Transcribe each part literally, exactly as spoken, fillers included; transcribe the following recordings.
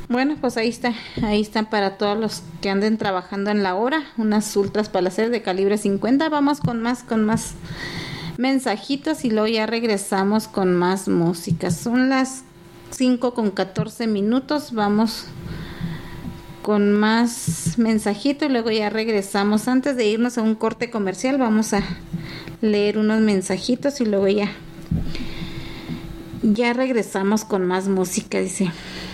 Bueno, pues ahí está, ahí están para todos los que anden trabajando en la hora, unas ultras palaceres de calibre cincuenta. Vamos con más, con más mensajitos y luego ya regresamos con más música. Son las cinco con catorce minutos, vamos con más mensajitos y luego ya regresamos. Antes de irnos a un corte comercial, vamos a leer unos mensajitos y luego ya, ya regresamos con más música, dice.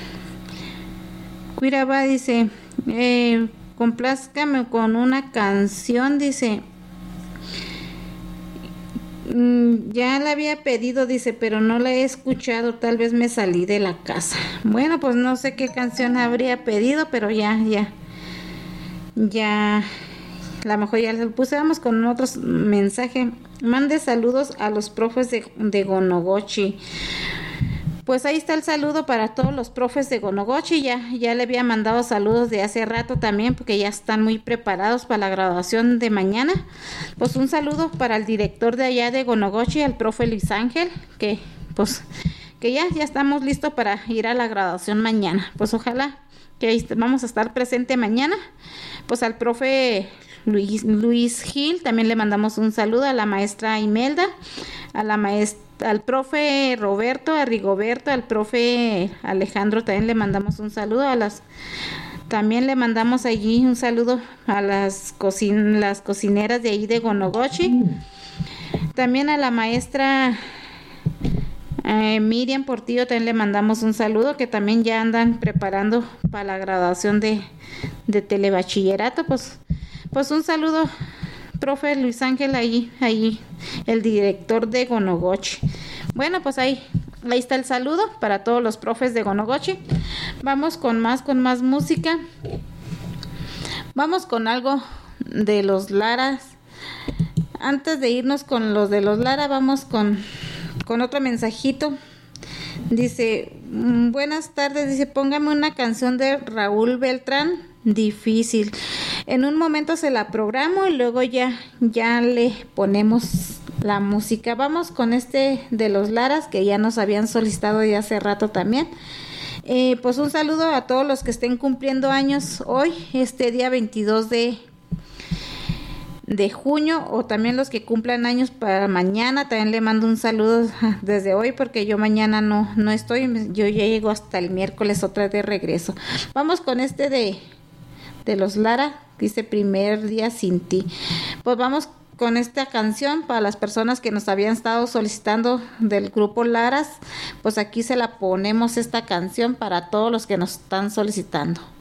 Cuiraba dice, eh, complázcame con una canción, dice, mm, ya la había pedido, dice, pero no la he escuchado, tal vez me salí de la casa. Bueno, pues no sé qué canción habría pedido, pero ya, ya, ya, a lo mejor ya lo puse. Vamos con otro mensaje. Mande saludos a los profes de, de Gonogochi. Pues ahí está el saludo para todos los profes de Gonogochi. Ya, ya le había mandado saludos de hace rato también, porque ya están muy preparados para la graduación de mañana. Pues un saludo para el director de allá de Gonogochi, el profe Luis Ángel, que pues que ya, ya estamos listos para ir a la graduación mañana. Pues ojalá que ahí vamos a estar presente mañana. Pues al profe Luis, Luis Gil también le mandamos un saludo, a la maestra Imelda, a la maestra, al profe Roberto, a Rigoberto, al profe Alejandro también le mandamos un saludo, a las también le mandamos allí un saludo a las cocin las cocineras de ahí de Gonogochi, también a la maestra eh, Miriam Portillo también le mandamos un saludo, que también ya andan preparando para la graduación de, de telebachillerato. Pues, pues un saludo, profe Luis Ángel, ahí, ahí, el director de Gonogochi. Bueno, pues ahí, ahí está el saludo para todos los profes de Gonogochi. Vamos con más, con más música. Vamos con algo de los Laras. Antes de irnos con los de los Lara, vamos con, con otro mensajito. Dice, buenas tardes, dice, póngame una canción de Raúl Beltrán, Difícil. En un momento se la programo y luego ya, ya le ponemos la música. Vamos con este de los Laras, que ya nos habían solicitado ya hace rato también. Eh, pues un saludo a todos los que estén cumpliendo años hoy, este día veintidós de, de junio, o también los que cumplan años para mañana. También le mando un saludo desde hoy, porque yo mañana no, no estoy, yo ya llego hasta el miércoles otra vez de regreso. Vamos con este de, de los Lara, dice Primer Día Sin Ti. Pues vamos con esta canción para las personas que nos habían estado solicitando del grupo Laras. Pues aquí se la ponemos, esta canción, para todos los que nos están solicitando.